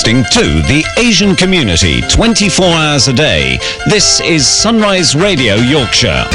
broadcasting to the Asian community 24 hours a day. This is Sunrise Radio Yorkshire.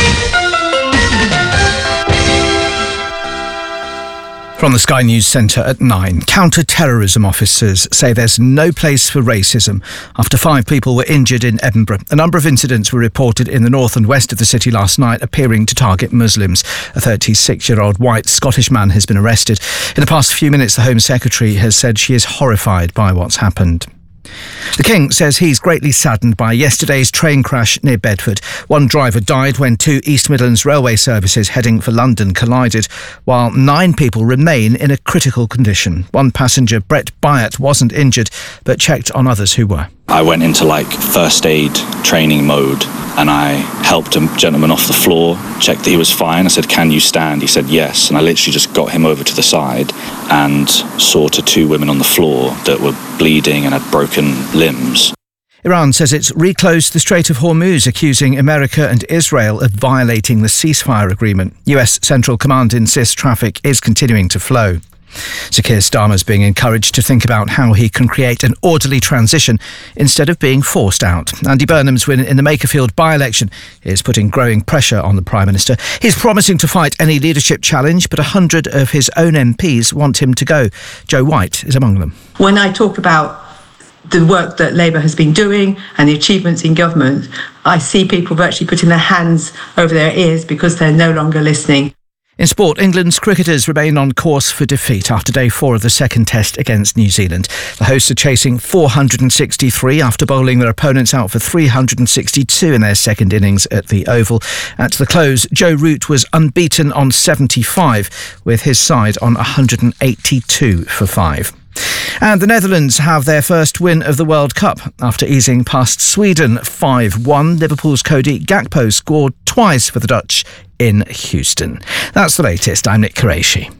From the Sky News Centre at 9, counter-terrorism officers say there's no place for racism after 5 people were injured in Edinburgh. A number of incidents were reported in the north and west of the city last night, appearing to target Muslims. A 36-year-old white Scottish man has been arrested. In the past few minutes, the Home Secretary has said she is horrified by what's happened. The King says he's greatly saddened by yesterday's train crash near Bedford. 1 driver died when 2 East Midlands railway services heading for London collided, while 9 people remain in a critical condition. 1 passenger, Brett Byatt, wasn't injured, but checked on others who were. I went into first aid training mode and I helped a gentleman off the floor, checked that he was fine. I said, "Can you stand?" He said, "Yes." And I literally just got him over to the side and saw to 2 women on the floor that were bleeding and had broken limbs. Iran says it's reclosed the Strait of Hormuz, accusing America and Israel of violating the ceasefire agreement. US Central Command insists traffic is continuing to flow. Sir Keir Starmer's being encouraged to think about how he can create an orderly transition instead of being forced out. Andy Burnham's win in the Makerfield by-election is putting growing pressure on the Prime Minister. He's promising to fight any leadership challenge, but 100 of his own MPs want him to go. Jo White is among them. When I talk about the work that Labour has been doing and the achievements in government, I see people virtually putting their hands over their ears because they're no longer listening. In sport, England's cricketers remain on course for defeat after day 4 of the second test against New Zealand. The hosts are chasing 463 after bowling their opponents out for 362 in their second innings at the Oval. At the close, Joe Root was unbeaten on 75, with his side on 182 for 5. And the Netherlands have their first win of the World Cup after easing past Sweden 5-1. Liverpool's Cody Gakpo scored twice for the Dutch in Houston. That's the latest. I'm Nick Qureshi.